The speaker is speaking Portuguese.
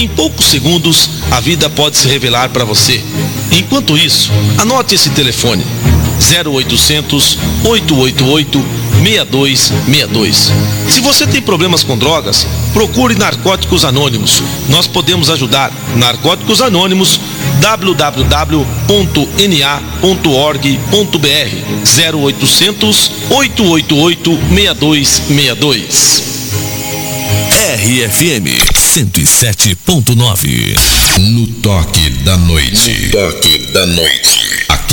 Em poucos segundos, a vida pode se revelar para você. Enquanto isso, anote esse telefone: 0800 888 6262. Se você tem problemas com drogas, procure Narcóticos Anônimos. Nós podemos ajudar. Narcóticos Anônimos, www.na.org.br, 0800 888 6262. RFM 107.9. No toque da noite. No toque da noite.